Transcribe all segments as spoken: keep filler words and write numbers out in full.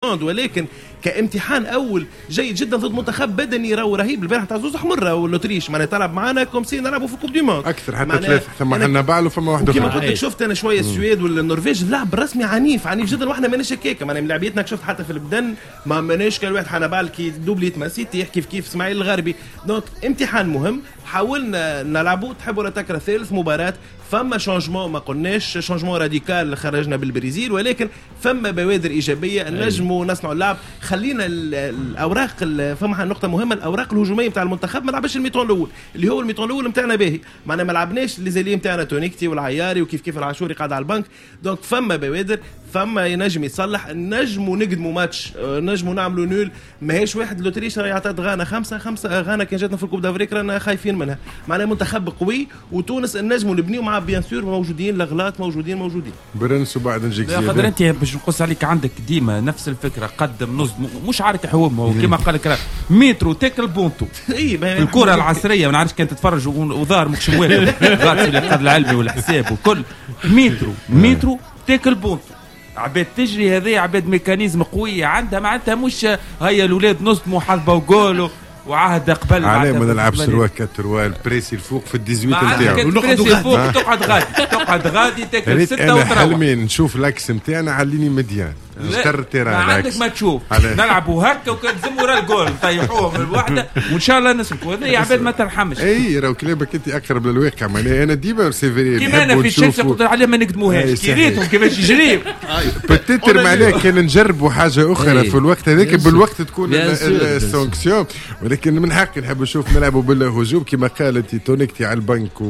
موند، ولكن كامتحان اول جيد جدا ضد منتخب بدني راهو رهيب. البارح تاع زوز حمر والأوتريش معناها طلب معنا كومسي نلعبوا في كوب دي موند اكثر حتى ثلاثه ثم حنا بعلو فما واحد كما قلت لك. شفت انا شويه السويد والنرويج اللعب الرسمي عنيف عنيف جدا، واحنا ماناش هكاك معناها من لعبيتنا. شفت حتى في البدن ما ماناش كل واحد حنا بالكي دوبليت ماسيتي كيف كيف اسماعيل الغربي. دونك امتحان مهم حاولنا نلعبوا. تحب ولا تكره ثالث مباراه فما شانجمون، ما قلناش شانجمون راديكال خرجنا بالبرازيل، ولكن فما بوادر ايجابيه نجموا نصنعوا اللعب. خلينا الاوراق فما نقطه مهمه، الاوراق الهجوميه نتاع المنتخب ما لعبش الميطون الاول اللي هو الميطون الاول نتاعنا باهي، معنا ما لعبناش اللي زي نتاعنا تونيكتي والعياري وكيف كيف العاشوري قاعد على البنك. دونك فما بوادر، فما ينجم يصلح، نجموا نقدموا ماتش، نجموا نعملوا نول. ماهيش واحد لوتريش راهي عطات غانا خمسه خمسه غانا كان جاتنا في الكوب دافريك رانا خايفين منها. معناها منتخب قوي، وتونس نجموا نبنيو مع بيان سور موجودين الاغلاط موجودين موجودين برنس. وبعد نجيك يا خاطر انت باش نقص عليك عندك ديما نفس الفكره، قدم نص مش عارك حوم كما قال لك مترو تاكل بونتو الكره العصريه. ما نعرفش كانت تتفرج وظهر مش موالد غاتي القدر العلمي والحساب وكل مترو مترو تاكل بونتو. عباد تجري هذه عباد ميكانيزم قويه عندها معناتها مش هيا الاولاد نصدموا حظبه وقولوا وعهد قبل عليه ما نلعب سروا كتروا البريسي الفوق في الديزويت نتاعو البريسي الفوق تقعد غادي تقعد غادي تاكل ستة وتروح. حلمي نشوف لاكس نتاعنا عليني مديان نشتر تيران ما عندك ما تشوف نلعبوا هكا وكنزموا ورا الجول نطيحوهم الوحده وان شاء الله نسلكوا. هذه عباد ما ترحمش. اي راهو كلامك انت اقرب للواقع. معناها انا ديما سيفيري كيما انا في تشيلسي قلت عليه ما نقدموهاش كي ريتهم كيفاش يجريو بتتر. معناها كان نجربوا حاجه اخرى في الوقت هذاك بالوقت تكون السانكسيون، ولكن من حق نحب نشوف نلعبوا بالهجوم كما قالت تونيكتي على البنك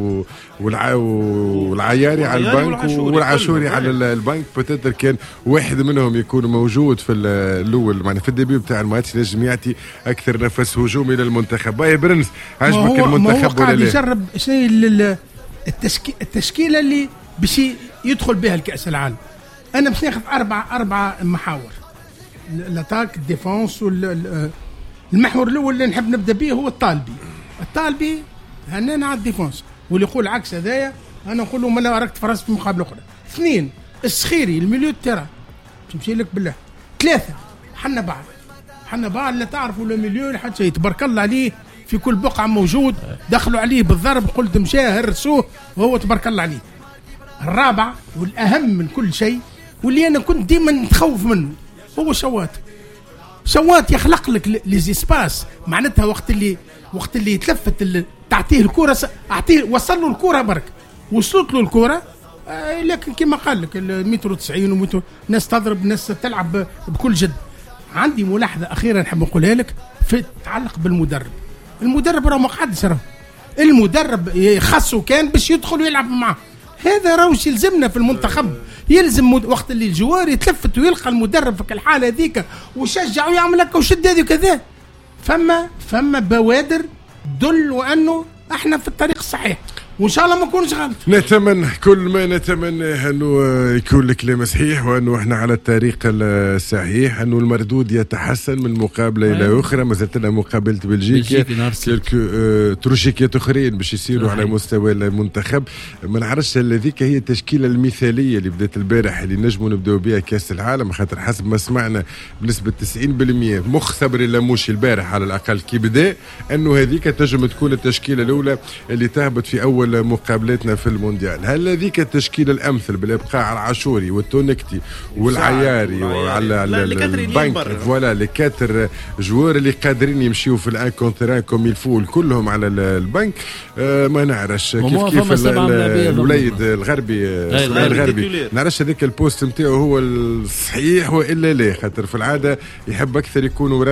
والعياري على البنك والعاشوري على البنك. بتتر كان واحد منهم يكون موجود في الاول معناها في الديبي بتاع الماتش نجم يعطي اكثر نفس هجومي للمنتخب. باهي برنس عجبك المنتخب ولا لا؟ يجرب شنو التشكي... التشكيله اللي باش يدخل بها الكاس العالم. انا باش ناخذ اربع اربع محاور، الاتاك الديفونس. والمحور الاول اللي نحب نبدا به هو الطالبي. الطالبي هنا على الديفونس، واللي يقول عكس هذايا انا نقول له ما راك تفرست في مقابله اخرى. اثنين السخيري الميليو ترى تمشي لك بالله. ثلاثة حنا بعض حنا بعض لا تعرفوا لا مليون حتى شيء تبارك الله عليه في كل بقعة موجود. دخلوا عليه بالضرب قلت مشاه هرسوه وهو تبارك الله عليه. الرابع والأهم من كل شيء واللي أنا كنت ديما نتخوف منه هو شوات. شوات يخلق لك ليزيسباس معناتها وقت اللي وقت اللي يتلفت اللي تعطيه الكرة أعطيه وصل له الكرة برك وصلت له الكرة. آه لكن كما قال لك المترو تسعين ومترو ناس تضرب ناس تلعب بكل جد. عندي ملاحظة أخيرة نحب نقولها لك في تتعلق بالمدرب. المدرب راه مقعدش راه المدرب خاصه كان باش يدخل ويلعب معه. هذا راهوش يلزمنا في المنتخب. يلزم وقت اللي الجوار يتلفت ويلقى المدرب في الحالة هذيك ويشجع ويعمل هكا وشد هذه وكذا. فما فما بوادر دل وأنه احنا في الطريق الصحيح وان شاء الله ما نكونش غلط. نتمنى كل ما نتمنى انه يكون الكلام صحيح وانه احنا على الطريق الصحيح، انه المردود يتحسن من مقابله الى اخرى. ما زالت لنا مقابله بلجيكا كلكو تروجيكيات اخرين باش يصيروا على مستوى المنتخب. ما نعرفش هذيك هي التشكيله المثاليه اللي بدات البارح اللي نجموا نبداو بها كاس العالم، خاطر حسب ما سمعنا بنسبه تسعين بالمئة مخ صبري لاموشي البارح على الاقل كي بدا انه هذيك تنجم تكون التشكيله الاولى اللي تهبط في اول مقابلتنا في المونديال. هل هذيك التشكيله الامثل بالابقاء على العاشوري والتونكتي والعياري وعلى البنك فوالا لي كاتر جوار اللي قادرين يمشيوا في الان كونتران كوم يلفول كلهم على البنك؟ آه ما نعرفش كيف كيف الوليد الغربي الغربي نعرفش هذاك البوست نتاعو هو الصحيح والا لا، خاطر في العاده يحب اكثر يكون ورا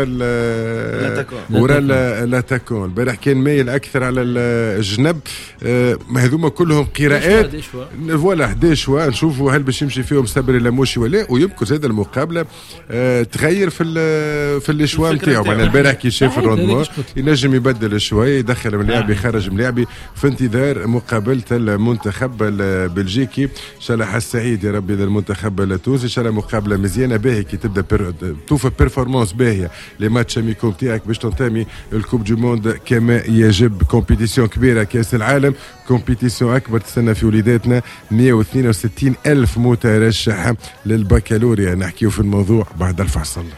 ورا الاتاكون. البارح كان مايل اكثر على الجنب. آه ما هذوما كلهم قراءات فوالا احد عشر نشوفوا هل باش يمشي فيهم صبري لاموشي ولا. ويمكن زاد المقابله آه تغير في في الاشواء نتاعو. معناها البارح كي شاف الروندمون ينجم يبدل شويه يدخل ملاعب يخرج ملاعب في انتظار مقابله المنتخب البلجيكي. ان شاء الله حس سعيد يا ربي للمنتخب التونسي. ان شاء الله مقابله مزيانه باهيه كي تبدا بير... توفى بيرفورمانس باهيه لي ماتش اميكو نتاعك باش تنتمي الكوب دو موند كما يجب. كومبيتيسيون كبيره كاس العالم كومبيتيسيون اكبر تستنى في وليداتنا مئة واثنين وستين الف مترشح للبكالوريا. نحكيو في الموضوع بعد الفاصل.